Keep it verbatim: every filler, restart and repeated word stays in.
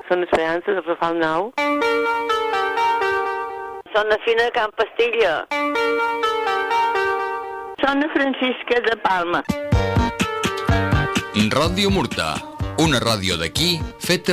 Són Esperança de Rafal Nou. Són la Fina de Can Pastilla. Són la Francisca de Palma. Ràdio Murta, una ràdio d'aquí feta